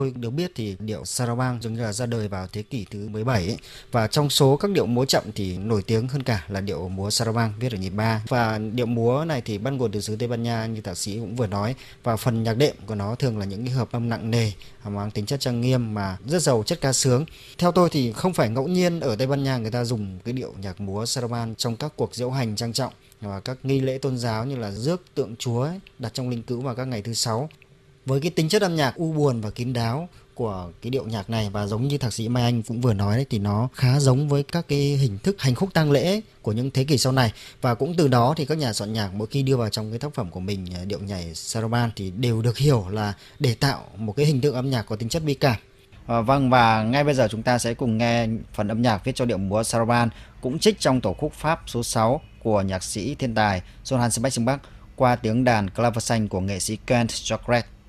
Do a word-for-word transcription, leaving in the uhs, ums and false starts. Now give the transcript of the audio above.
Tôi được biết thì điệu Sarabang dường như là ra đời vào thế kỷ thứ mười bảy ấy. Và trong số các điệu múa chậm thì nổi tiếng hơn cả là điệu múa Sarabang viết ở nhịp ba. Và điệu múa này thì bắt nguồn từ xứ Tây Ban Nha như thạc sĩ cũng vừa nói, và phần nhạc đệm của nó thường là những cái hợp âm nặng nề mang tính chất trang nghiêm mà rất giàu chất ca sướng. Theo tôi thì không phải ngẫu nhiên ở Tây Ban Nha người ta dùng cái điệu nhạc múa Sarabang trong các cuộc diễu hành trang trọng và các nghi lễ tôn giáo như là rước tượng Chúa ấy, đặt trong linh cữu vào các ngày thứ sáu. Với cái tính chất âm nhạc u buồn và kín đáo của cái điệu nhạc này, và giống như thạc sĩ Mai Anh cũng vừa nói đấy, thì nó khá giống với các cái hình thức hành khúc tang lễ của những thế kỷ sau này. Và cũng từ đó thì các nhà soạn nhạc mỗi khi đưa vào trong cái tác phẩm của mình điệu nhảy Sarabang thì đều được hiểu là để tạo một cái hình tượng âm nhạc có tính chất bi cảm. À, vâng, và ngay bây giờ chúng ta sẽ cùng nghe phần âm nhạc viết cho điệu múa Sarabang, cũng trích trong tổ khúc Pháp số sáu của nhạc sĩ thiên tài Johann Sebastian Bach qua tiếng đàn clavecin của nghệ sĩ Kent Jacques.